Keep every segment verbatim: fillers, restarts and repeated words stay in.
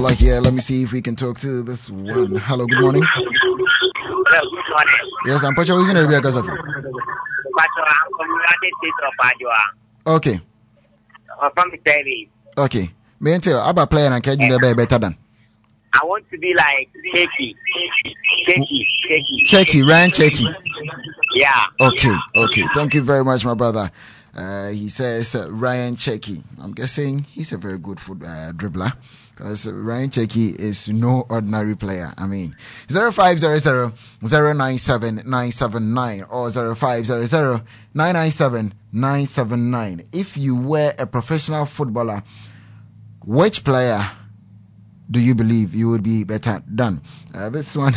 caller here. Let me see if we can talk to this one. Hello, good morning. Hello, good morning. Yes, I'm Pacho. Isn't it? Because of you. Pacho, I'm from United States of Adjoa. Okay. I'm from Italy. Okay. Me and tell about player and can you be better than? I want to be like Checky. Checky. Checky. Checky, Ryan Checky. Yeah. Okay, okay. Thank you very much, my brother. Uh, he says uh, Ryan Checky. I'm guessing he's a very good foot, uh, dribbler. Because Ryan Checky is no ordinary player. I mean, zero five zero zero zero nine seven nine seven nine or zero five zero zero nine nine seven nine seven nine. If you were a professional footballer, which player do you believe you would be better than? Uh, this one,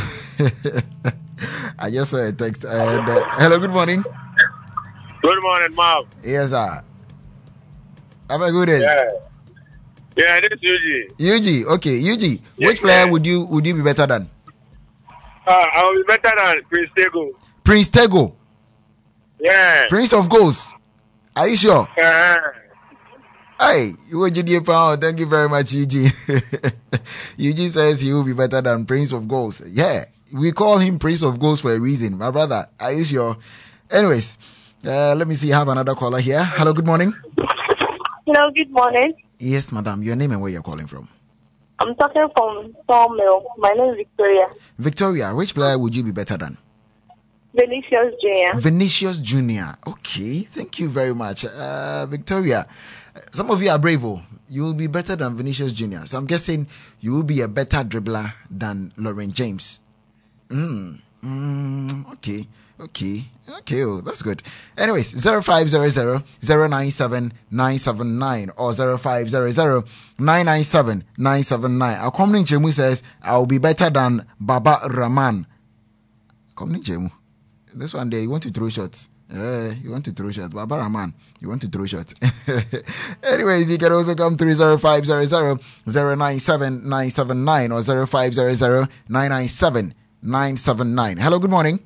I just saw a text. And, uh, hello, good morning. Good morning, Marv. Yes, sir. Have a good day. Yeah. Yeah, this is U G. U G, okay, U G. Yeah, which player yeah. would you would you be better than? Uh, I will be better than Prince Tego. Prince Tego, Yeah. Prince of Goals. Are you sure? Uh, Hey, U G pound. Thank you very much, U G. U G says he will be better than Prince of Goals. Yeah, we call him Prince of Goals for a reason, my brother. Are you sure? Anyways, uh, let me see. I have another caller here. Hello, good morning. Hello, good morning. Yes, madam. Your name and where you're calling from? I'm talking from Sawmill. My name is Victoria. Victoria, which player would you be better than? Vinicius Junior Vinicius Junior Okay, thank you very much. Uh, Victoria, some of you are brave. Oh. You will be better than Vinicius Junior So I'm guessing you will be a better dribbler than Lauren James. Mm, mm, okay. Okay, okay, oh, that's good. Anyways, zero five zero zero zero nine seven nine seven nine or zero five zero zero nine nine seven nine seven nine. Our coming Jemu says, I'll be better than Baba Rahman. Coming Jemu. This one day, you want to throw shots. Uh, you want to throw shots. Baba Rahman, you want to throw shots. Anyways, you can also come through zero five zero zero zero nine seven nine seven nine or zero five zero zero nine nine seven nine seven nine. Hello, good morning.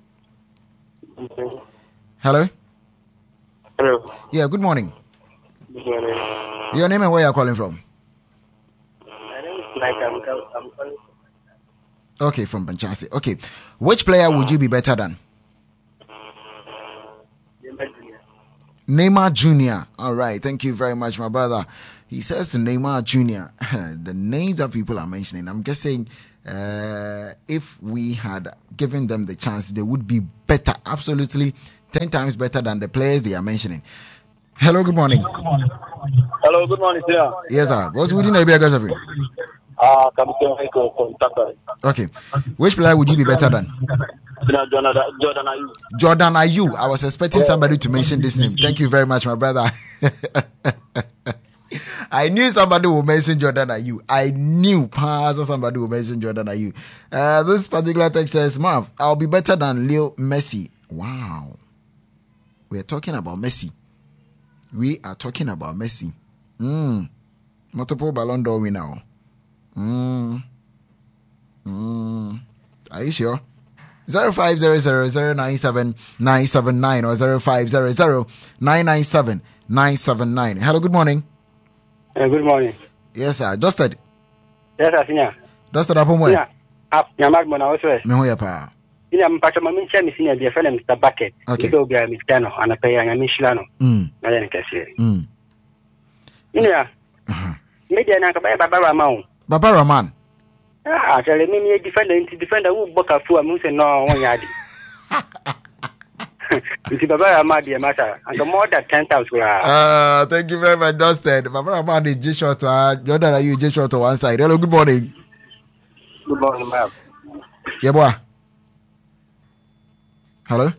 Hello? Hello. Yeah, good morning. Good morning. Your name and where you're calling from? My name is Mike. I'm, I'm calling. Okay, from Banchasi. Okay. Which player would you be better than? Neymar Junior All right. Thank you very much, my brother. He says Neymar Junior The names that people are mentioning, I'm guessing uh, if we had given them the chance, they would be better. Absolutely ten times better than the players they are mentioning. Hello, good morning. Hello, good morning, sir. Yes, sir. What's within the because of you? Ah, Captain Michael from Takai. Okay. Which player would you be better than? Jordan, Jordan Ayew. Jordan Ayew. I was expecting somebody to mention this name. Thank you very much, my brother. I knew somebody would mention Jordan Ayew. I knew Pastor somebody would mention Jordan Ayew. Uh, this particular text says, Marv, I'll be better than Leo Messi. Wow. We're talking about Messi. We are talking about Messi. Mm. Multiple Ballon d'Or winner. Mm. Mm. Are you sure? zero five zero zero zero nine seven nine seven nine or zero five zero zero nine nine seven nine seven nine. Hello, good morning. Uh, good morning. Yes, sir. Dusted. Yes, sir. Senior. Dusted up home. Yeah. Up. Yamak Mona also. Me ho ya pa. Ina mpacha mamisha mi senior dear friend Mister Bucket. Okay. Ido bia Mister No anapea ya mishilano. Mm. Na yana kasi. Mm. Ina. Uh-huh. Media na kabaya Baba Rahman. Baba Rahman. Ah, tell me me defender into defender who book a fool and say no one yard. It's Baba Rahman dear matter. And the more than ten thousand. Uh, thank you very much, Dusted. Baba Rahman is J short. Jordan Ayew J short to one side. Hello, good morning. Good morning, ma'am. Yeah, boy. Hello.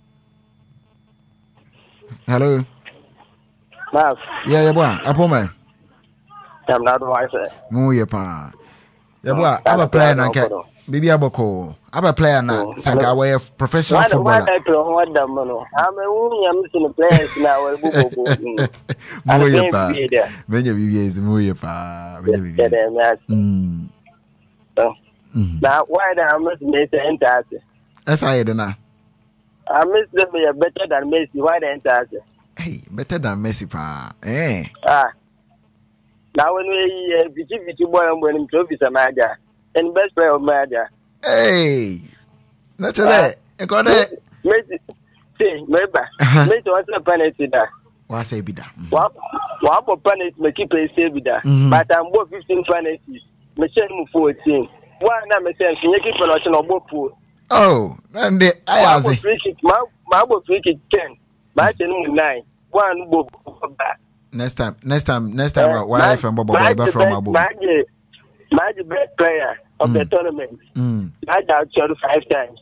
Hello. Ma'am. Yeah, yeah, boy. Up home, man. I'm not wise. Mu ye pa. Yeah, boy. I'm a player na ke. Bibi aboko. I'm a player na. Sanga we professional footballer. Why do I want them? I'm a woman. I'm a player now. Mu ye pa. Benye bibi is mu ye pa. Benye bibi. Hmm. Now, why do I miss Messi and Tati? That's how you do now. I miss them better than Messi. Why the Tati? Hey, better than Messi pa. Eh. Ah. Now when we Vicky Vicky boy and when him trophies a maja and best player of maja. Hey, that's it. I got it. Say, maybe, maybe what's a penalty that. What's say be that? What more penalty may keep a save that. But I'm both fifteen penalties. Michelle fourteen. Why not Michelle? Can you keep an option of both pool? Oh, and the I have a free kick. My book free kick ten. My ten nine. One book back. Next time, next time, next time, why from Bobo Bobo from Abu? My best player of the tournament. I doubt you five times.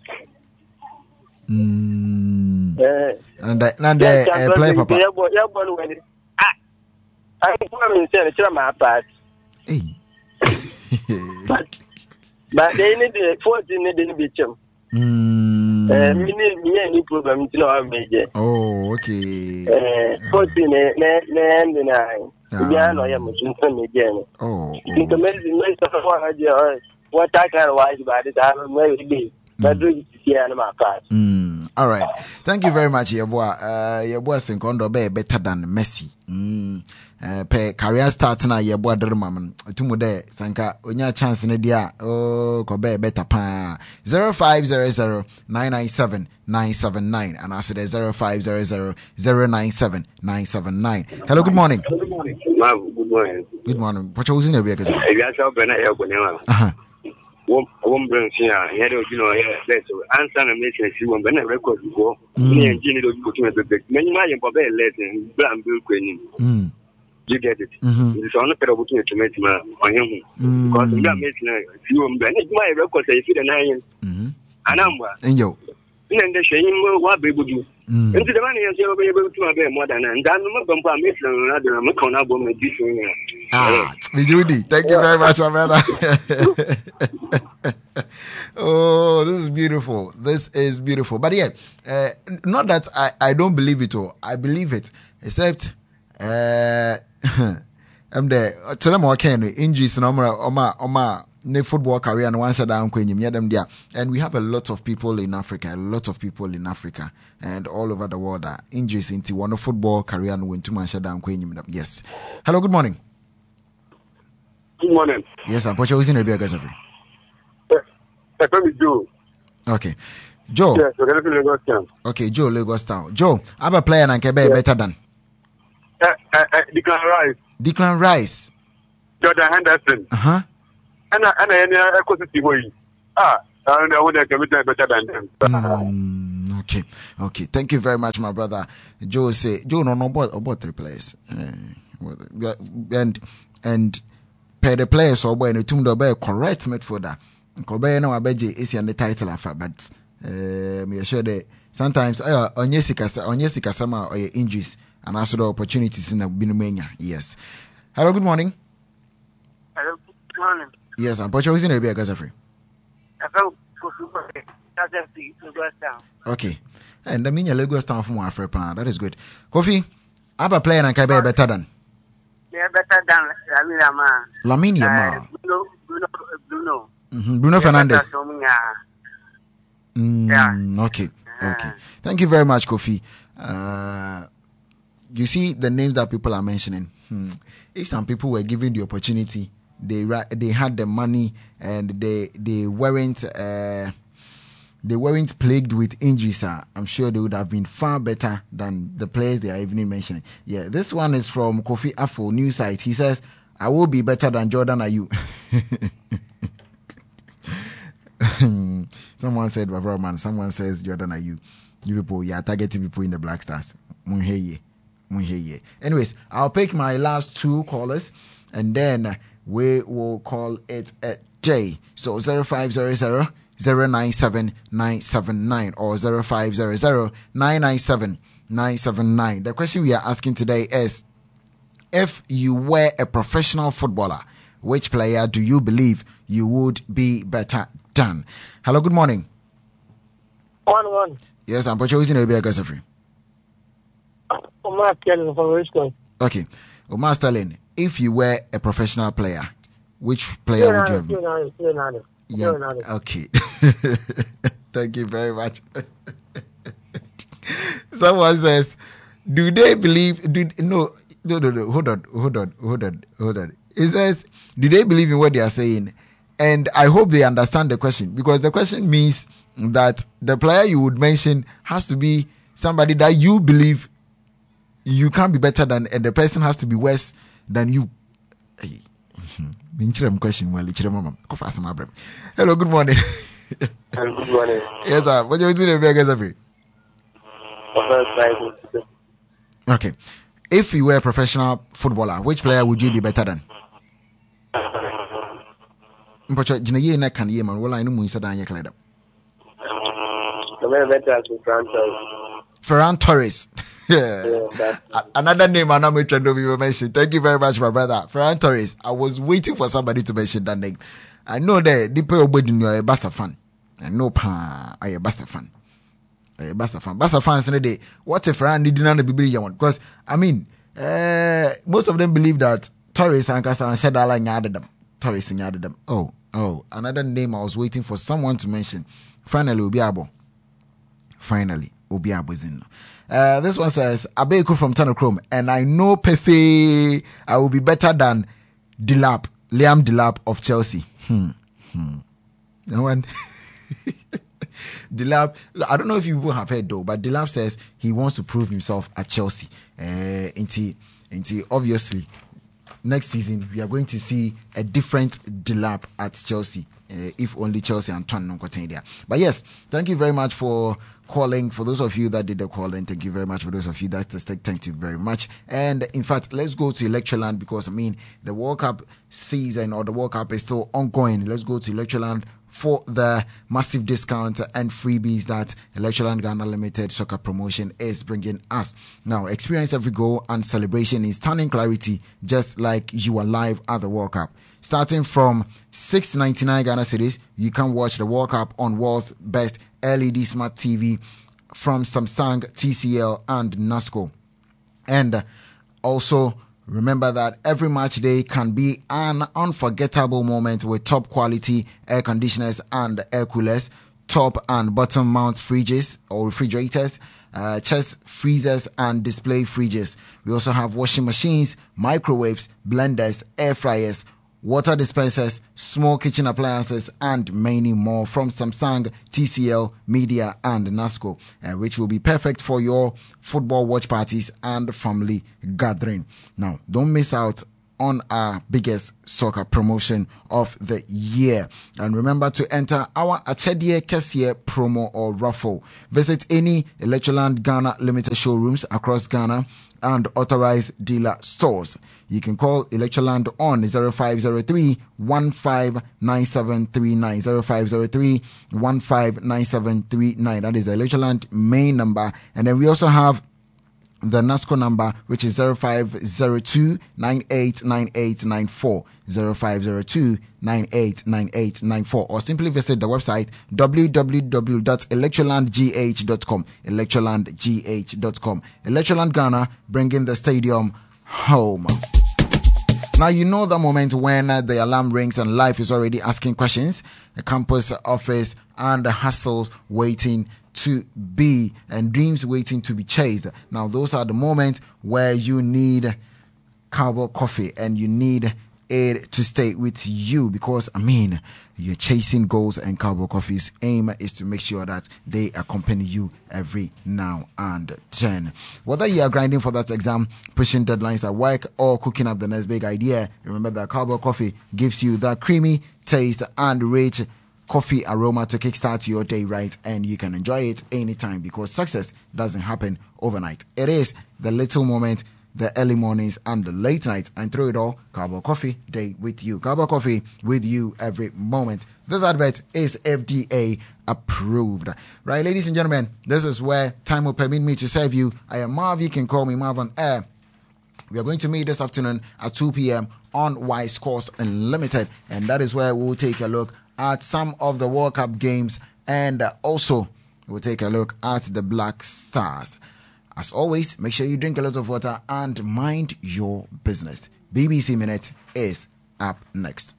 Mm. Uh, and that, and the uh, play papa. Yeah, boy, yeah, boy, when it. Ah, I'm going to say it's my part. Hey. but, but they need the fourteen need the beach. Hmm. Uh, me need me any problem to know how major. Oh, okay. Uh, fourteen, ne ne ne and nine. Yeah, no, I'm machine for me again. Oh. It's amazing. Most of what I do, what I can watch about it, I'm very big. But do you my part? All right. Thank you very much, your boy. Uh, your boy Sinkondo be better than Messi. Mm. Uh, pe career start na your boy Dermam. Tumu de sanka onya chance ne dia. Oh, ko be better pa. zero five zero zero nine nine seven nine seven nine and also the zero five zero zero zero nine seven nine seven nine. Hello, good morning. Good morning. Good morning. Good morning. What you using your vehicle? Uh-huh. One brings here, head of you know, answer and make a few when a record go. Me and Jimmy don't go to a bit. Many my and Bobby letting Blam Bill Queen. You get it. It's on a pair of to make him on him. Because we are making a few and my record say if you and I am one. And you. And the shame what we would do. Into the money and you'll be able to have more than and I'm not going to miss another Macon with this. Ah, Judy, thank you very much, my brother. Oh, this is beautiful. This is beautiful. But yeah, uh, not that I, I don't believe it all. I believe it. Except, uh, I'm there. Tell them what can injuries and Oma Oma ne football career and one shut down Queen them there. And we have a lot of people in Africa, a lot of people in Africa and all over the world are injuries into one of football career and went to man shut down Queen. Yes. Hello, good morning. Good morning. Yes, I'm Pocho. Who's in the big guys? Joe. Okay. Joe. Yes, we're going to Lagos Town. Okay, Joe, Lagos Town. Joe, I'm a player and can be better than. Uh, uh, uh, Declan Rice. Declan Rice. Jordan Henderson. Uh huh. And I and I ecosystem. Ah, I don't know what I can be better than them. Mm, okay, okay. Thank you very much, my brother. Joe say Joe no no about about three players. Uh, and and per the players or boy no tum do be correct midfielder. Kobe na wabeje is the title afa, but uh, me sure that sometimes uh, onye sikasa onye sikasa ma or injuries and also the opportunities in the binumenya. Yes. Hello, good morning. Hello, good morning. Yes, I'm Pocho. Who's in the area, guys? Free. Okay. And the mean Lagos Town from Africa. That is good. Kofi, I'm a player and can be better than. Yeah, better than Lamine Yamal. Lamine Yamal. Bruno, Bruno, Bruno. Mm-hmm. Bruno Fernandes. Mm, yeah. Okay. Okay. Thank you very much, Kofi. Uh, you see the names that people are mentioning. Hmm. If some people were given the opportunity, they they had the money and they they weren't uh, they weren't plagued with injuries. Uh, I'm sure they would have been far better than the players they are even mentioning. Yeah, this one is from Kofi Afo news site. He says, "I will be better than Jordan Ayew." Someone said, man, someone says Jordan Ayew. You people, you are targeting people in the Black Stars. Anyways, I'll pick my last two callers and then we will call it a day. So zero five zero zero zero nine seven nine seven nine or zero five zero zero nine nine seven nine seven nine. The question we are asking today is, if you were a professional footballer, which player do you believe you would be better than? Hello, good morning. One, one. Yes, I'm Pocho. Who's in the area, guys? Free. Omar Sterling from Richmond. Okay. Omar Sterling, if you were a professional player, which player Leonardo, would you have been? Leonardo, Leonardo. Yeah. Leonardo. Okay. Thank you very much. Someone says, do they believe, do no, no, no, no, hold on, hold on, hold on, hold on. It says, do they believe in what they are saying? And I hope they understand the question, because the question means that the player you would mention has to be somebody that you believe you can't be better than, and the person has to be worse than you. Hey. Question. Well, hello, good morning. Hello, good morning. Yes, sir. What are you doing every? Okay. If you were a professional footballer, which player would you be better than? Mpocho jina ye na kan ye man wala inu mu isa dan ye kleda. Ferran Torres. Yeah. yeah Another name I'm not trying to be mentioned. Thank you very much, my brother. Ferran Torres. I was waiting for somebody to mention that name. I know that the people obeying you are a Barca fan. I know pa I a Barca fan. A Barca fan. Barca fans in the day. What if Ferran didn't be brilliant one? Because I mean, uh, most of them believe that Torres and Casa and Shadala nyaded them. Torres and nyaded them. Oh, oh, another name I was waiting for someone to mention. Finally, Obiabo. Finally, Obiabo is in. Uh, this one says, Abeku from Tanochrome, and I know Pefe, I will be better than Delap, Liam Delap of Chelsea. Hmm. Hmm. No one. Delap, I don't know if you people have heard though, but Delap says he wants to prove himself at Chelsea. Uh, into, into obviously, next season we are going to see a different Delap at Chelsea. Uh, if only Chelsea and Antoine Nonkotin there. But yes, thank you very much for calling. For those of you that did the calling, thank you very much. For those of you that tested, thank you very much. And in fact, let's go to Electroland, because I mean the World Cup season or the World Cup is still ongoing. Let's go to Electroland for the massive discount and freebies that Electroland Ghana Limited Soccer Promotion is bringing us. Now, experience every goal and celebration in stunning clarity, just like you are live at the World Cup. Starting from six ninety-nine Ghana cedis, you can watch the World Cup on world's best L E D smart T V from Samsung, T C L, and NASCO. And also, remember that every match day can be an unforgettable moment with top quality air conditioners and air coolers, top and bottom mount fridges or refrigerators, uh, chest freezers and display fridges. We also have washing machines, microwaves, blenders, air fryers, water dispensers, small kitchen appliances, and many more from Samsung, T C L, Media, and NASCO, uh, which will be perfect for your football watch parties and family gathering. Now, don't miss out on our biggest soccer promotion of the year. And remember to enter our Achedie Kessie promo or raffle. Visit any Electroland Ghana Limited showrooms across Ghana and authorized dealer stores. You can call Electroland on zero five zero three, one five nine seven three nine, zero five zero three, one five nine seven three nine. That is the Electroland main number. And then we also have the NASCO number, which is zero five zero two, nine eight nine eight nine four, zero five zero two, nine eight nine eight nine four, or simply visit the website w w w dot electroland g h dot com, electroland g h dot com. Electroland Ghana, bringing the stadium home. Now, you know the moment when uh, the alarm rings and life is already asking questions, the campus office and the hustles waiting to be, and dreams waiting to be chased. Now, those are the moments where you need Cowboy Coffee and you need it to stay with you, because I mean you're chasing goals, and Cowboy Coffee's aim is to make sure that they accompany you every now and then. Whether you are grinding for that exam, pushing deadlines at work, or cooking up the next big idea, remember that Cowboy Coffee gives you that creamy taste and rich coffee aroma to kickstart your day right, and you can enjoy it anytime, because success doesn't happen overnight. It is the little moment, the early mornings and the late nights, and through it all, Cowboy Coffee Day with you. Cowboy Coffee with you every moment. This advert is F D A approved. Right, ladies and gentlemen, this is where time will permit me to serve you. I am Marv. You can call me Marv on air. We are going to meet this afternoon at two p.m. on Y Scores Unlimited, and that is where we'll take a look at some of the World Cup games, and also we'll take a look at the Black Stars. As always, make sure you drink a lot of water and mind your business. B B C Minute is up next.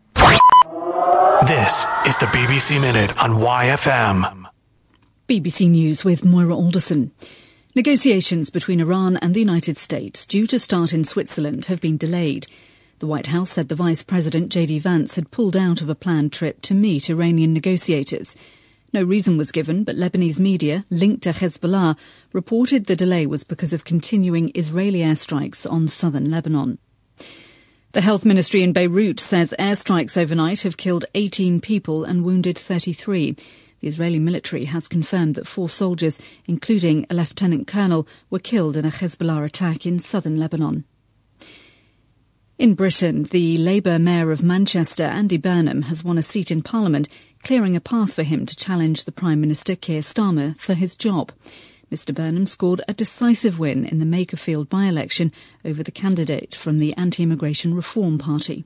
This is the B B C Minute on Y F M. B B C News with Moira Alderson. Negotiations between Iran and the United States, due to start in Switzerland, have been delayed. The White House said the Vice President, J D Vance, had pulled out of a planned trip to meet Iranian negotiators. No reason was given, but Lebanese media, linked to Hezbollah, reported the delay was because of continuing Israeli airstrikes on southern Lebanon. The health ministry in Beirut says airstrikes overnight have killed eighteen people and wounded thirty-three. The Israeli military has confirmed that four soldiers, including a lieutenant colonel, were killed in a Hezbollah attack in southern Lebanon. In Britain, the Labour Mayor of Manchester, Andy Burnham, has won a seat in Parliament, clearing a path for him to challenge the Prime Minister Keir Starmer for his job. Mister Burnham scored a decisive win in the Makerfield by-election over the candidate from the Anti-Immigration Reform Party.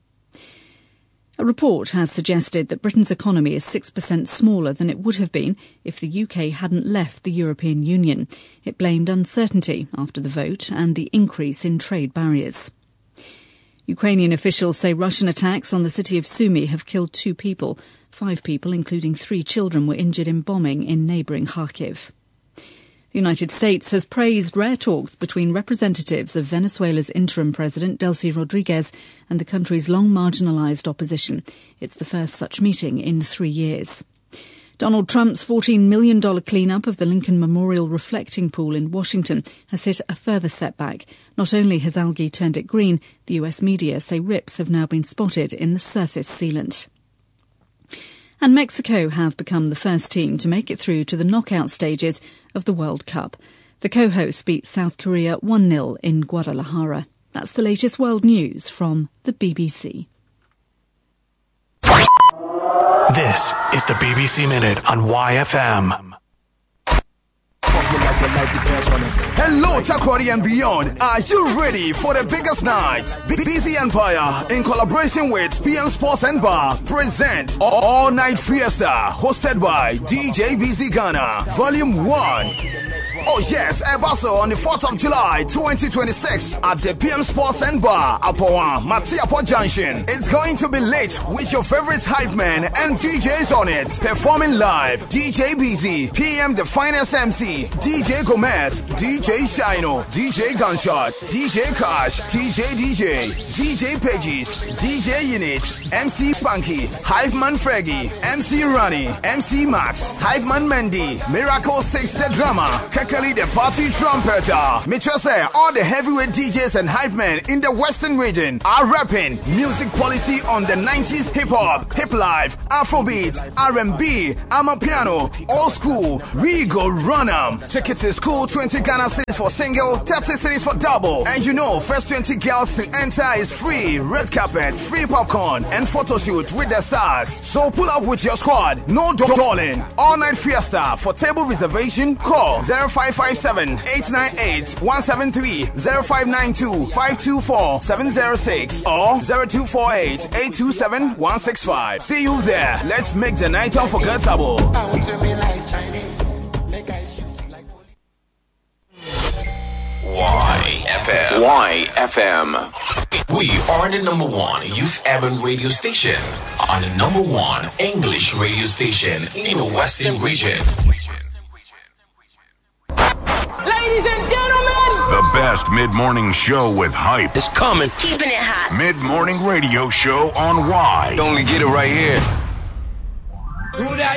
A report has suggested that Britain's economy is six percent smaller than it would have been if the U K hadn't left the European Union. It blamed uncertainty after the vote and the increase in trade barriers. Ukrainian officials say Russian attacks on the city of Sumy have killed two people. Five people, including three children, were injured in bombing in neighbouring Kharkiv. The United States has praised rare talks between representatives of Venezuela's interim president, Delcy Rodriguez, and the country's long marginalised opposition. It's the first such meeting in three years. Donald Trump's fourteen million dollars cleanup of the Lincoln Memorial reflecting pool in Washington has hit a further setback. Not only has algae turned it green, the U S media say rips have now been spotted in the surface sealant. And Mexico have become the first team to make it through to the knockout stages of the World Cup. The co-hosts beat South Korea one nil in Guadalajara. That's the latest world news from the B B C. This is the B B C Minute on Y F M. Hello, Takoradi and beyond. Are you ready for the biggest night? B B C Empire, in collaboration with P M Sports and Bar, present All Night Fiesta, hosted by D J B Z Ghana, Volume one. Oh yes, Ebaso on the fourth of July twenty twenty-six at the P M Sports and Bar, Apoa, Matiapo Junction. It's going to be lit with your favorite hype men and D Js on it. Performing live, D J B Z, P M The Finest M C, D J Gomez, D J Shino, D J Gunshot, D J Cash, D J D J, D J Pages, D J Unit, M C Spunky, Hype Man Freggy, M C Rani, M C Max, Hype Man Mendy, Miracle Six The Drama, Kekali the Party Trumpeter. Make sure say all the heavyweight D Js and hype men in the Western region are rapping music policy on the nineties hip hop, hip life, Afrobeat, R and B, Amapiano, old school. We go run 'em. Tickets is cool, twenty Ghana cedis for single, thirty cedis for double. And you know, first twenty girls to enter is free. Red carpet, free popcorn, and photo shoot with the stars. So pull up with your squad. No darling. All night fiesta. For table reservation, call zero five five seven, eight nine eight, one seven three, zero five nine two, five two four, seven zero six or zero two four eight, eight two seven, one six five. See you there. Let's make the night unforgettable. Y F M. Y F M. We are the number one youth urban radio station and the number one English radio station in the Western region. Ladies and gentlemen, the best mid-morning show with hype is coming. Keeping it hot. Mid-morning radio show on Y. Only get it right here.